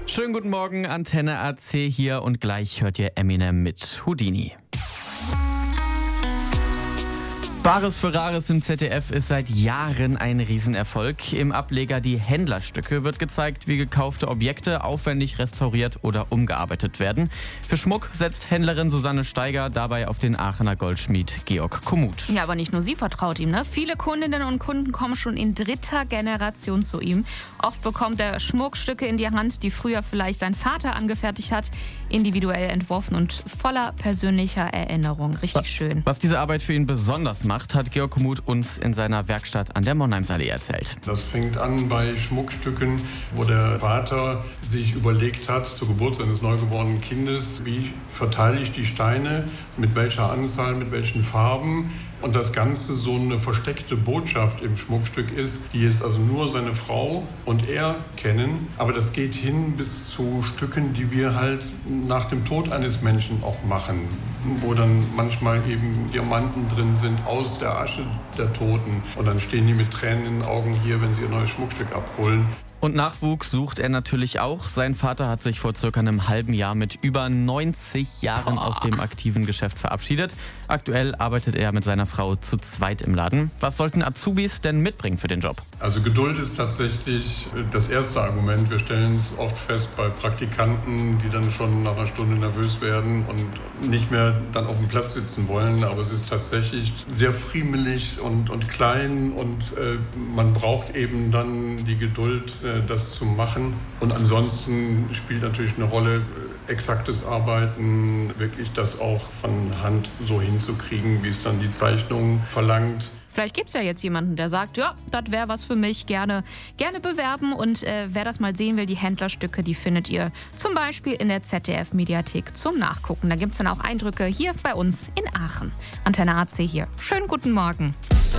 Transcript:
Schönen guten Morgen, Antenne AC hier und gleich hört ihr Eminem mit Houdini. Bares für Rares im ZDF ist seit Jahren ein Riesenerfolg. Im Ableger Die Händlerstücke wird gezeigt, wie gekaufte Objekte aufwendig restauriert oder umgearbeitet werden. Für Schmuck setzt Händlerin Susanne Steiger dabei auf den Aachener Goldschmied Georg Komuth. Ja, aber nicht nur sie vertraut ihm, ne? Viele Kundinnen und Kunden kommen schon in 3. Generation zu ihm. Oft bekommt er Schmuckstücke in die Hand, die früher vielleicht sein Vater angefertigt hat, individuell entworfen und voller persönlicher Erinnerung. Richtig schön. Was diese Arbeit für ihn besonders macht, hat Georg Komuth uns in seiner Werkstatt an der Monheimsallee erzählt. Das fängt an bei Schmuckstücken, wo der Vater sich überlegt hat, zur Geburt seines neugeborenen Kindes, wie verteile ich die Steine, mit welcher Anzahl, mit welchen Farben. Und das Ganze so eine versteckte Botschaft im Schmuckstück ist, die jetzt also nur seine Frau und er kennen. Aber das geht hin bis zu Stücken, die wir halt nach dem Tod eines Menschen auch machen, wo dann manchmal eben Diamanten drin sind aus der Asche der Toten. Und dann stehen die mit Tränen in den Augen hier, wenn sie ihr neues Schmuckstück abholen. Und Nachwuchs sucht er natürlich auch. Sein Vater hat sich vor circa einem halben Jahr mit über 90 Jahren aus dem aktiven Geschäft verabschiedet. Aktuell arbeitet er mit seiner Frau zu zweit im Laden. Was sollten Azubis denn mitbringen für den Job? Also Geduld ist tatsächlich das erste Argument. Wir stellen es oft fest bei Praktikanten, die dann schon nach einer Stunde nervös werden und nicht mehr dann auf dem Platz sitzen wollen. Aber es ist tatsächlich sehr friemelig und klein und man braucht eben dann die Geduld, das zu machen. Und ansonsten spielt natürlich eine Rolle exaktes Arbeiten, wirklich das auch von Hand so hinzukriegen, wie es dann die Zeichnung verlangt. Vielleicht gibt es ja jetzt jemanden, der sagt, ja, das wäre was für mich, gerne bewerben. Und wer das mal sehen will, die Händlerstücke, die findet ihr zum Beispiel in der ZDF-Mediathek zum Nachgucken. Da gibt es dann auch Eindrücke hier bei uns in Aachen. Antenne AC hier. Schönen guten Morgen.